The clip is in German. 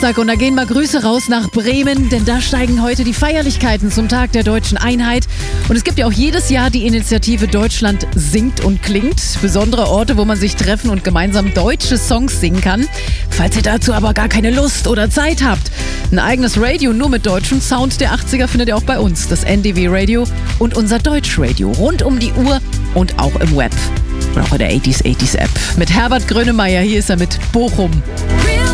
Und da gehen mal Grüße raus nach Bremen, denn da steigen heute die Feierlichkeiten zum Tag der deutschen Einheit. Und es gibt ja auch jedes Jahr die Initiative Deutschland singt und klingt. Besondere Orte, wo man sich treffen und gemeinsam deutsche Songs singen kann. Falls ihr dazu aber gar keine Lust oder Zeit habt, ein eigenes Radio nur mit deutschem Sound der 80er findet ihr auch bei uns. Das NDW Radio und unser Deutschradio. Rund um die Uhr und auch im Web. Und auch in der 80s App. Mit Herbert Grönemeyer, hier ist er mit Bochum.